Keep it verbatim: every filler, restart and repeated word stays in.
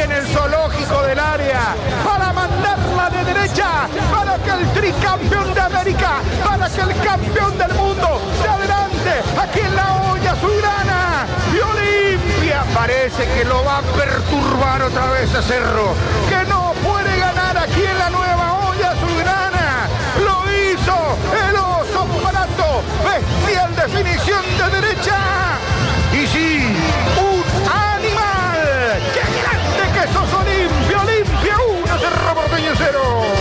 en el zoológico del área, para mandarla de derecha, para que el tricampeón de América, para que el campeón del mundo de adelante, aquí en la olla azulgrana y Olimpia. Parece que lo va a perturbar otra vez a Cerro, que no puede ganar aquí en la nueva olla azulgrana. Lo hizo el oso Prato, bestial definición de derecha.